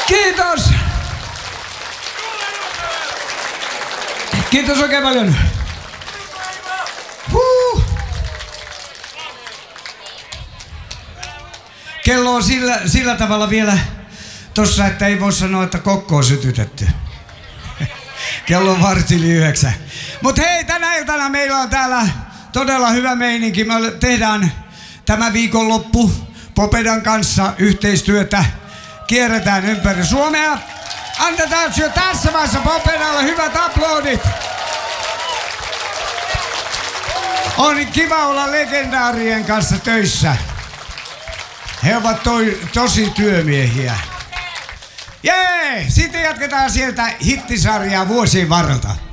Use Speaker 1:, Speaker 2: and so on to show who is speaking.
Speaker 1: Kiitos! Kiitos oikein paljon. Kello on sillä tavalla vielä tossa, että ei voi sanoa, että kokko on sytytetty. Kello on 8:45. Mut hei, tänä iltana meillä on täällä todella hyvä meininki. Me tehdään tämä viikonloppu Popedan kanssa yhteistyötä. Kierretään ympäri Suomea. Annetaan jo tässä vaiheessa Popedalle hyvät aplodit. On kiva olla legendaarien kanssa töissä. He ovat tosi työmiehiä. Jee! Sitten jatketaan sieltä hittisarjaa vuosien varrelta.